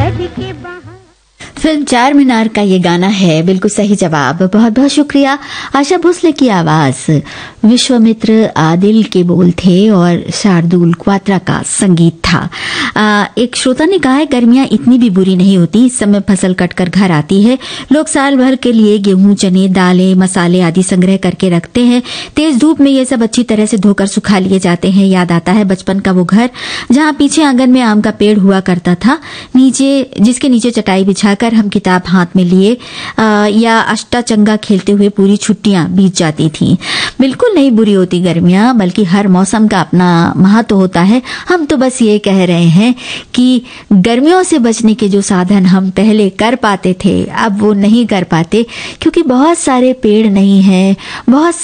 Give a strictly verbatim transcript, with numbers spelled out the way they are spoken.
Film चार मीनार का ये गाना है, बिल्कुल सही जवाब। बहुत बहुत शुक्रिया। आशा भोसले की आवाज, विश्वामित्र आदिल के बोल थे और शार्दुल क्वात्रा का संगीत था। आ, एक श्रोता ने कहा है गर्मियां इतनी भी बुरी नहीं होती, इस समय फसल कटकर घर आती है, लोग साल भर के लिए गेहूं, चने, दालें, मसाले आदि संग्रह करके रखते हैं। तेज धूप में ये सब अच्छी तरह से धोकर सुखा लिए जाते हैं। याद आता है बचपन का वो घर जहां पीछे आंगन में आम का पेड़ हुआ करता था, नीचे जिसके नीचे चटाई बिछाकर हम किताब हाथ में लिए या अष्टाचंगा खेलते हुए पूरी छुट्टियां बीत जाती थी। बिल्कुल नहीं बुरी होती गर्मियां, बल्कि हर मौसम का अपना महत्व होता है। हम तो बस ये कह रहे हैं कि गर्मियों से बचने के जो साधन हम पहले कर पाते थे, अब वो नहीं कर पाते, क्योंकि बहुत सारे पेड़ नहीं हैं, बहुत